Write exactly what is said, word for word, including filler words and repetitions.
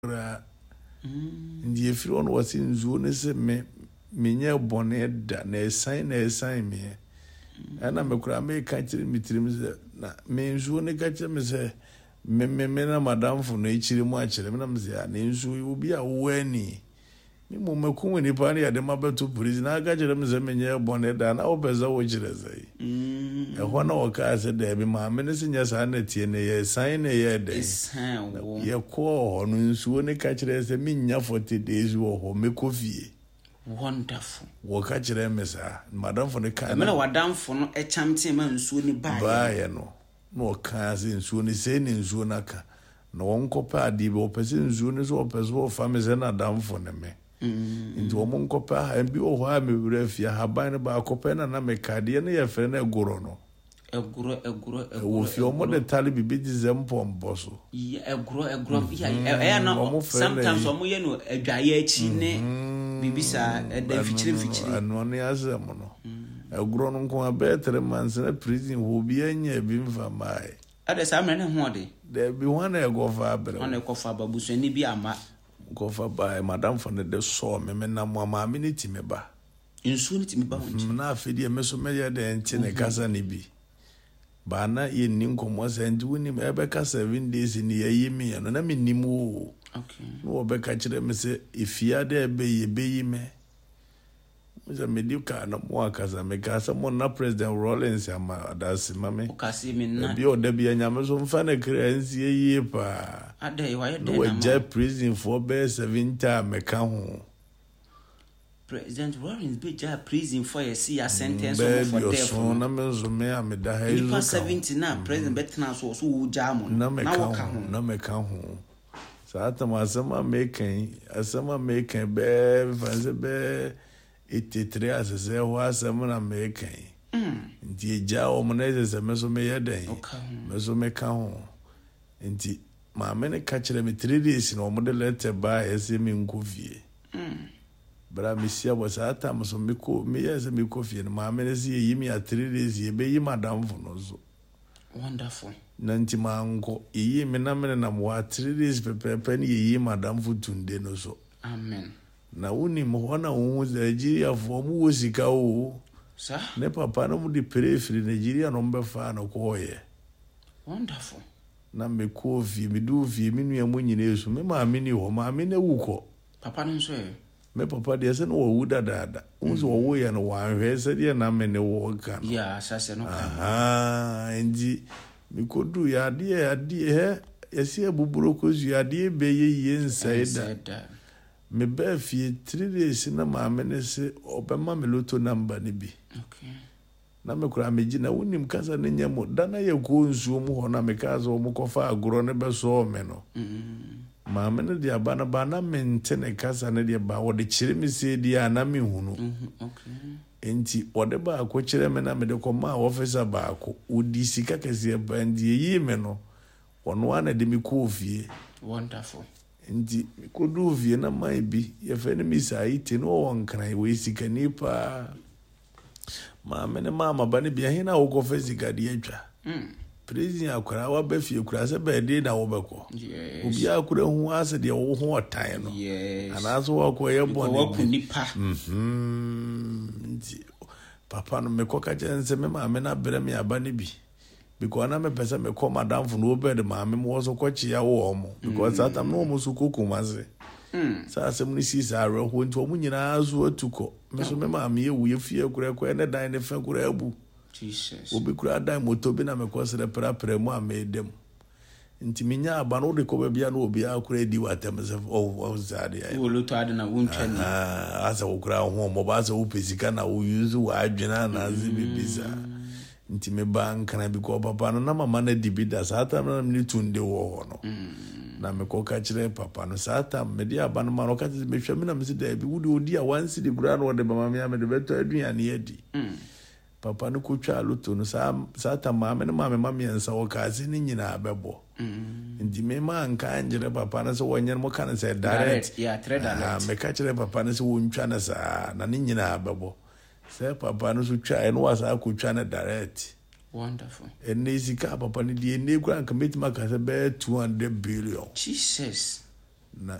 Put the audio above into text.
Ndi efiri on wasi nzuo ne se me menye bone da na esan na esan me ana mekura me ka kire mitirim se na me nzuo ne ka kire me se me me me na madam fu no ikire mu a kire me na me se ya ne nzuo obi a wo ani me mo maku ni pa ne ya de mabeto police na ka kire me se menye bone da na obeza wo kire sai e ho na wo ka se da bi ma me ne se nya sa na tie ne ye san ne ye de ye ko no nsuo ne ka kire se me nya forty days wo ho me kofie. Wonderful. Wo ka kire me sa madam for ne ka me na wadam for no e chamte ma nsuo ni ba ba ye no no ka se nsuo ni se ni nsuo na ka no won ko pa di bo pese nsuo ni so pese wo fa me se na dam for ne me nti wo mon ko pa ha bi o ho a me wura fia ha ban ba ko pa na na me ka de ne ye fe na egoro no egoro egoro egoro wo fi o mo de tali bi bi zempo mboso ye egoro egoro ya e na sometimes o mo ye no adwaye achi ne bibisa e da fichire fichire ano ne azem no egoro no nko abetre man se na prison ho bi anya bi mfa mai ade sa me ne ho de de bi wana egofa abre wana ekofa babuso ni bi ama gofa by madam for the so me me na mo ma me ni time ba nsu ni time ba won na afedi me so me ye de nti ne kasa ni bi ba na ye ni nkomo se ndi woni me be ka seven days ni ye yi me no na me nim wo okay no be ka kire me se ifia de be ye be yi me mo me di ka na mo akaza me ka sa mo na president Rollins ama adasi mame o ka si me na bi o de bi anya me so mfa na kire nsi ye pa ade wa ye de na ma prison for be seven time me ka ho President Rollins be ja prison for a see a sentence of for death so na me zo me am da ha izo seventy na president betna so so wo ja mo na me ka ho na me ka ho sa ta ma sama me kan asama me kan be fanze be eighty-three asese ho asama na me kan nti ja o mo na ze me so me ye den me so me ka ho nti ma me ne ka kire me three days no mo de letter ba ese me nkofie bra me sia bo sa ta mo so me ko me ye se me kofie no ma me ne se yi me a three days ye be yi madam fu no so wonderful nanti mango yi me na me na mo a three days pepepe ni yi madam fu tunde no so amen na uni mo hona wo Nigeria fo mu wo sika o sa ne papa no mu di periphery Nigeria no mbe fa no ko ye wonderful na me ko vi me du vi me nua mo nyina esu me ma me ni ho ma me na wuko papa no so me papa de se no wo dada unso wo ye no wa hwe se de na me ne wo ka no ya asase no ka ah enji mi ko du ya de ya de he yesi ebuburo ko zu ya de be ye ye nsaida me ba fie three days na ma me ne se obema me loto number ne bi okay na me kura me gina wonim kasa ne nyamo dana ye ko nsuo mu ho na me kaza o mu kofa agoro ne be so me no ma me ne dia bana bana mente ne kasa ne dia ba wo de kire me se dia na me hunu okay enti wo de ba ko kire me na me de ko ma officer ba ko odi sika kase ba ndi yi me no ono ana de me ko fie wonderful enti me ko do fie na mai bi ye fe ne mi sai ti no won kran we sika ni pa ma me ne mama ba ne bia hina wo ko fe sika de atwa president akura wa ba fie kura se ba de na wo ba ko obi akura hu ase de wo ho otan no anaso wa ko ye bo wo ku nipa mhm papa no me ko ka jense me ma me na bere me aba ne bi because na me pesa me ko madam fu no bed ma me mo so ko chi ya wo mo because that am no mo su koku maze mm sa se mu si sa re ho nti o mu nyina azu atuko me so me ma me ye wu ye fie kura ko ne dan ne fa kura abu Jesus obi kura dan moto bi na me ko sere pra pra mu amedem nti minya aba no de ko ba bia no obi akura di watem se o o zade ya wo loto ade na wontwa ni ah asa wo kura ho mo ba sa wo pesika na wo use wo adwena na zibibisa nti me bank na bi ko papa no na mama na dibida sata na me tunde wo no na me ko ka kire papa no sata me dia aba no ma no ka ti me hwa me na me se da bi wudi odi a wansi de kura no de mama me me de beto aduane yedi papa no ko twa luto no sa sata mama ne mama mama yansa wo ka se ni nyina abebo ndi me ma nka anjere papa na se wonyen mo kan se direct ya thread alert me ka kire papa na se wontwa na sa na ni nyina abebo se papa no so twa e no wasa ko twa na direct wonderful enezi ka papa ni die ne kura nka metima ka se be two hundred billion Jesus na